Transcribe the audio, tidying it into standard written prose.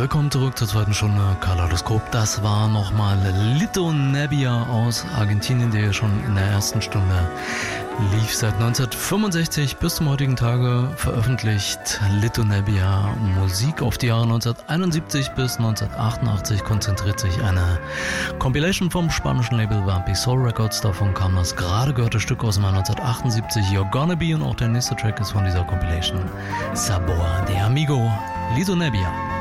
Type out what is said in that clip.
Willkommen zurück zur zweiten Stunde Kaleidoskop. Das war nochmal Lito Nebbia aus Argentinien, der schon in der ersten Stunde lief. Seit 1965 bis zum heutigen Tage veröffentlicht Lito Nebbia Musik. Auf die Jahre 1971 bis 1988 konzentriert sich eine Compilation vom spanischen Label Vampy Soul Records. Davon kam das gerade gehörte Stück aus dem Jahr 1978, You're Gonna Be, und auch der nächste Track ist von dieser Compilation, Sabor de Amigo, Lito Nebbia.